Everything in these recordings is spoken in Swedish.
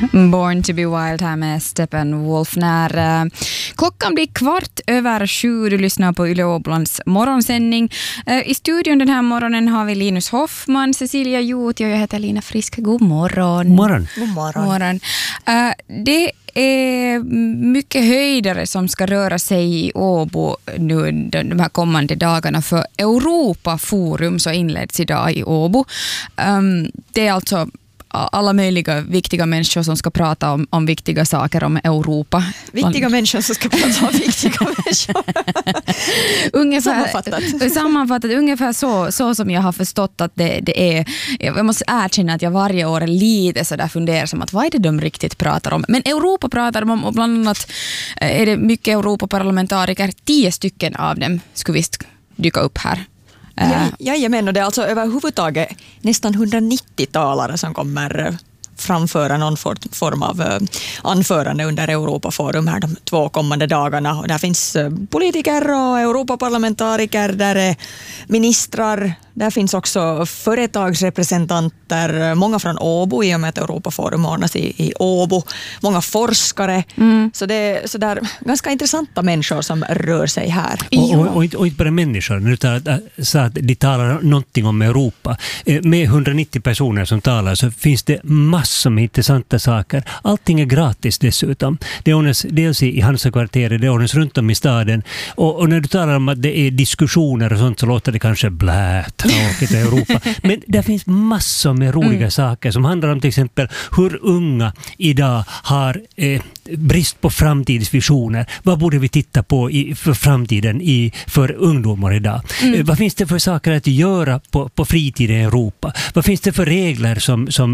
Born to be wild här med Steppenwolf. När klockan blir 7:15, du lyssnar på Yle Åbolands morgonsändning. I studion den här morgonen har vi Linus Hoffman, Cecilia Juuti och jag heter Lina Frisk. God morgon. Morgon. God morgon. Det är mycket höjdare som ska röra sig i Åbo nu de här kommande dagarna, för Europaforum så inleds idag i Åbo. Det är alltså alla möjliga viktiga människor som ska prata om viktiga saker om Europa. Viktiga människor som ska prata om viktiga människor. Sammanfattat, ungefär så som jag har förstått att det är. Jag måste erkänna att jag varje år är lite så där fundersam att vad är det de riktigt pratar om. Men Europa pratar de om, och bland annat är det mycket Europaparlamentariker. 10 stycken av dem skulle visst dyka upp här. Jajamän, och det är alltså överhuvudtaget nästan 190 talare som kommer framföra någon form av anförande under Europaforum här de 2 kommande dagarna. Och där finns politiker och Europaparlamentariker, där är ministrar, där finns också företagsrepresentanter, många från Åbo i och med att Europaforum ordnas i Åbo, många forskare. Så det är så där ganska intressanta människor som rör sig här. Och inte bara människor, utan så att de talar någonting om Europa. Med 190 personer som talar så finns det massor med intressanta saker. Allting är gratis dessutom. Det ordnas dels i Hansakvarteret, det ordnas runt om i staden. Och när du talar om att det är diskussioner och sånt så låter det kanske tråkigt i Europa. Men det finns massor med roliga saker som handlar om till exempel hur unga idag har brist på framtidsvisioner. Vad borde vi titta på för framtiden för ungdomar idag? Vad finns det för saker att göra på fritiden i Europa? Vad finns det för regler som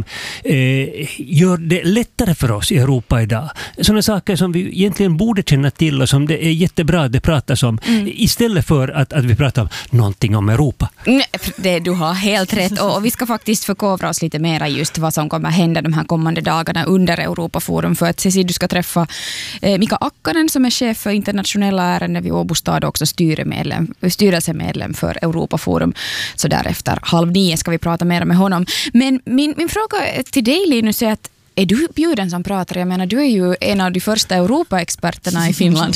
gör det lättare för oss i Europa idag? Sådana saker som vi egentligen borde känna till och som det är jättebra att det pratas om istället för att vi pratar om någonting om Europa. Du har helt rätt, och vi ska faktiskt förkovra oss lite mer just vad som kommer hända de här kommande dagarna under Europaforum, för att Cecilia, du ska träffa Mika Akkanen som är chef för internationella ärenden vid Åbo stad och också styrelsemedlem för Europaforum. Så därefter 8:30 ska vi prata mer med honom. Men min fråga till dig, Linus, är att är du bjuden som pratar? Jag menar, du är ju en av de första Europaexperterna i Finland.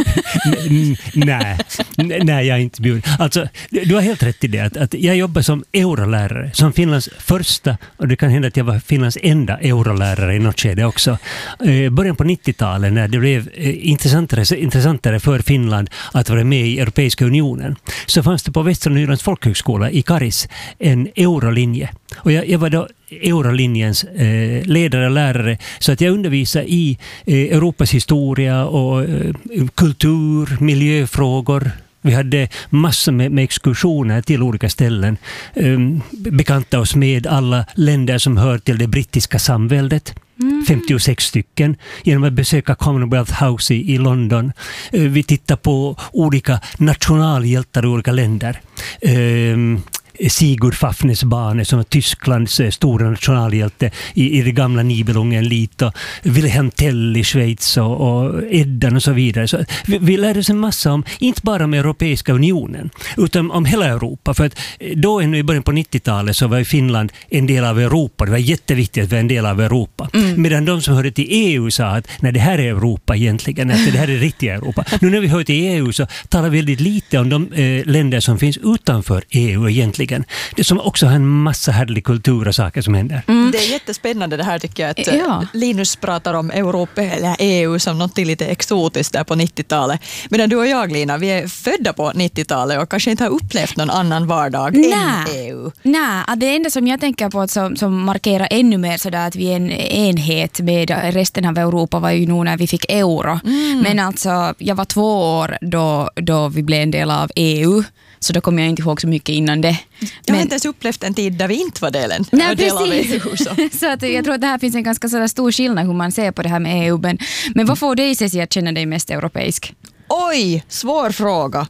Nej, jag är inte bjuden. Alltså, du har helt rätt i det. Att jag jobbar som eurolärare. Som Finlands första, och det kan hända att jag var Finlands enda eurolärare i något skede också. Början på 90-talet när det blev intressantare för Finland att vara med i Europeiska unionen, så fanns det på Västra Nylands folkhögskola i Karis en eurolinje. Och jag var då eurolinjens ledare och lärare, så att jag undervisar i Europas historia och kultur, miljöfrågor. Vi hade massor med exkursioner till olika ställen. Bekanta oss med alla länder som hör till det brittiska samväldet. 56 stycken, genom att besöka Commonwealth House i London. Vi tittar på olika nationalhjältar i olika länder. Sigurd Fafnesbane som var Tysklands stora nationalhjälte i det gamla Nibelungen lite, och Wilhelm Tell i Schweiz och Eddan och så vidare. Så vi lärde oss en massa om, inte bara om Europeiska unionen, utan om hela Europa. För att då ännu i början på 90-talet så var Finland en del av Europa. Det var jätteviktigt att vara en del av Europa. Medan de som hörde till EU sa att nej, det här är Europa egentligen, att det här är riktiga Europa. Nu när vi hör till EU så talar vi väldigt lite om de länder som finns utanför EU egentligen. Det som också har en massa härlig kultur och saker som händer. Det är jättespännande det här, tycker jag, att Linus pratar om Europa eller EU som något lite exotiskt där på 90-talet. Medan du och jag, Lina, vi är födda på 90-talet och kanske inte har upplevt någon annan vardag än EU. Nej, det enda som jag tänker på som markerar ännu mer sådär att vi är en enhet med resten av Europa var ju nog när vi fick euro. Men alltså, jag var 2 år då vi blev en del av EU. Så då kommer jag inte ihåg så mycket innan det. Jag har inte ens upplevt en tid där vi inte var del av EU. Så att jag tror att det här finns en ganska så stor skillnad hur man ser på det här med EU. Men vad får dig, Cecilia, att känna dig mest europeisk? Oj, svår fråga.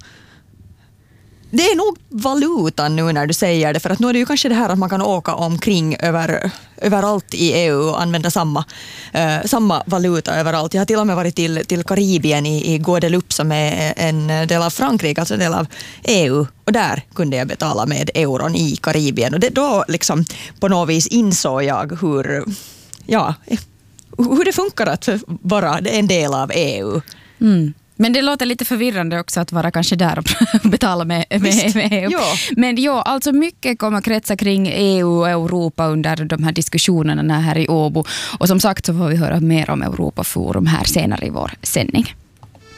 Det är nog valutan nu när du säger det, för att nu är det ju kanske det här att man kan åka omkring överallt i EU och använda samma valuta överallt. Jag har till och med varit till Karibien i Guadeloupe som är en del av Frankrike, alltså en del av EU, och där kunde jag betala med euron i Karibien, och då liksom på något vis insåg jag hur hur det funkar att vara en del av EU. Mm. Men det låter lite förvirrande också att vara kanske där och betala med EU. Ja. Men ja, alltså mycket kommer kretsa kring EU och Europa under de här diskussionerna här i Åbo. Och som sagt så får vi höra mer om Europaforum här senare i vår sändning.